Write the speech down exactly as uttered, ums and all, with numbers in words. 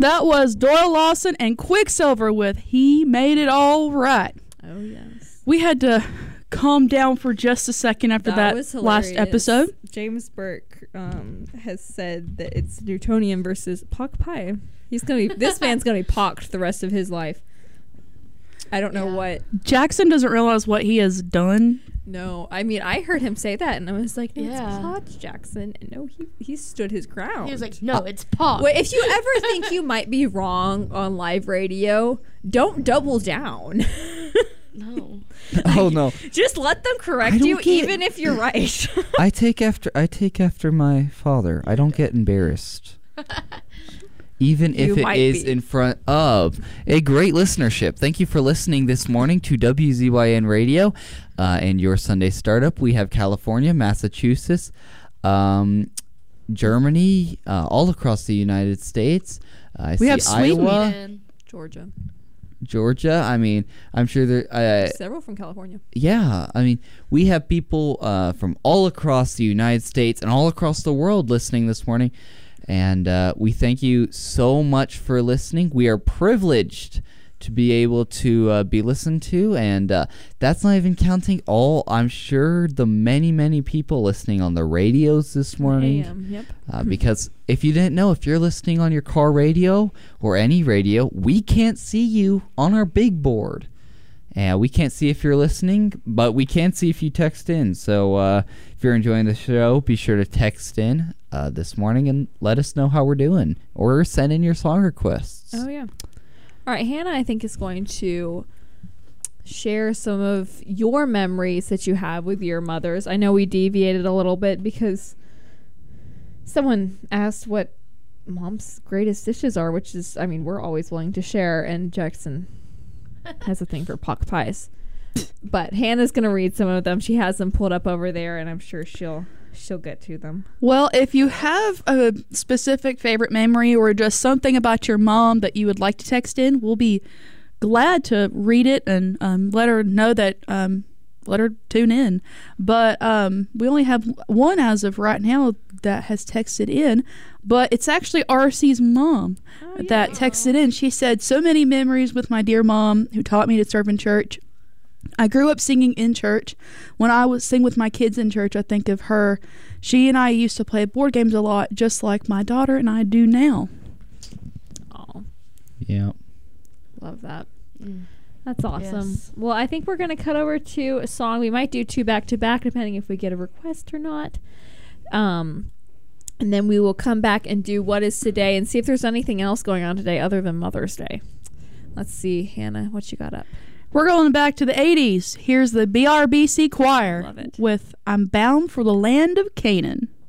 That was Doyle Lawson and Quicksilver with He Made It All Right. Oh, yes. We had to calm down for just a second after that, that last episode. James Burke um, has said that it's Newtonian versus Pock Pie. He's gonna be, this man's going to be pocked the rest of his life. I don't know yeah. what. Jackson doesn't realize what he has done. No, I mean, I heard him say that, and I was like, no, yeah. it's Potts, Jackson. And no, he, he stood his ground. He was like, no, it's Potts. Well, if you ever think you might be wrong on live radio, don't double down. No. Oh, no. Just let them correct you, get, even if you're right. I take after I take after my father. I don't get embarrassed. Even if You it is be. in front of a great listenership. Thank you for listening this morning to W Z Y N Radio uh, and your Sunday Startup. We have California, Massachusetts, um, Germany, uh, all across the United States. Uh, I we see have Sweden, Iowa, Georgia. Georgia. I mean, I'm sure there. Uh, Several from California. Yeah, I mean, we have people uh, from all across the United States and all across the world listening this morning. And uh, we thank you so much for listening. We are privileged to be able to uh, be listened to, and uh, that's not even counting all, I'm sure, the many, many people listening on the radios this morning. A M, yep. Uh, because if you didn't know, if you're listening on your car radio or any radio, we can't see you on our big board. And we can't see if you're listening, but we can see if you text in. So uh, if you're enjoying the show, be sure to text in uh, this morning and let us know how we're doing. Or send in your song requests. Oh, yeah. All right, Hannah, I think, is going to share some of your memories that you have with your mothers. I know we deviated a little bit because someone asked what mom's greatest dishes are, which is, I mean, we're always willing to share, and Jackson has a thing for pock pies. But Hannah's going to read some of them. She has them pulled up over there, and I'm sure she'll she'll get to them. Well, if you have a specific favorite memory or just something about your mom that you would like to text in, we'll be glad to read it and um, let her know that, um, let her tune in. But um, we only have one as of right now that has texted in, but it's actually R C's mom oh, yeah. that texted in. She said, so many memories with my dear mom who taught me to serve in church. I grew up singing in church. When I would sing with my kids in church, I think of her. She and I used to play board games a lot, just like my daughter and I do now. Oh, yeah. Love that. Mm. That's awesome. Yes. Well, I think we're going to cut over to a song. We might do two back to back, depending if we get a request or not. Um, and then we will come back and do What Is Today and see if there's anything else going on today other than Mother's Day. Let's see, Hannah, what you got up? We're going back to the eighties. Here's the B R B C Choir Love it. with I'm Bound for the Land of Canaan.